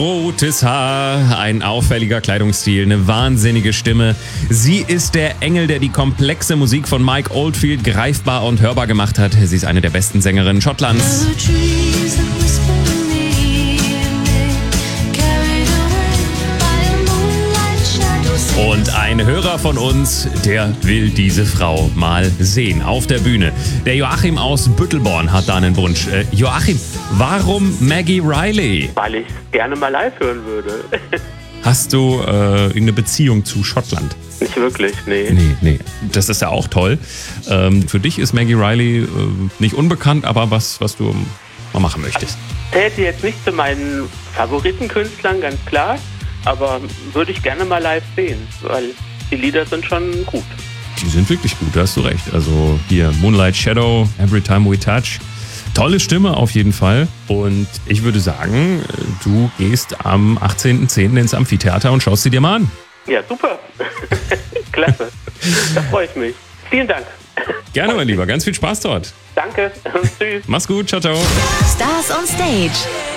Rotes Haar, ein auffälliger Kleidungsstil, eine wahnsinnige Stimme. Sie ist der Engel, der die komplexe Musik von Mike Oldfield greifbar und hörbar gemacht hat. Sie ist eine der besten Sängerinnen Schottlands. Und ein Hörer von uns, der will diese Frau mal sehen auf der Bühne. Der Joachim aus Büttelborn hat da einen Wunsch. Joachim, warum Maggie Reilly? Weil ich gerne mal live hören würde. Hast du irgendeine Beziehung zu Schottland? Nicht wirklich, nee. Nee. Das ist ja auch toll. Für dich ist Maggie Reilly nicht unbekannt, aber was du mal machen möchtest. Zählt jetzt nicht zu meinen Favoritenkünstlern, ganz klar. Aber würde ich gerne mal live sehen, weil die Lieder sind schon gut. Die sind wirklich gut, da hast du recht. Also hier Moonlight Shadow, Every Time We Touch. Tolle Stimme auf jeden Fall. Und ich würde sagen, du gehst am 18.10. ins Amphitheater und schaust sie dir mal an. Ja, super. Klasse. Da freue ich mich. Vielen Dank. Gerne, mein Lieber. Ganz viel Spaß dort. Danke. Tschüss. Mach's gut. Ciao, ciao. Stars on Stage.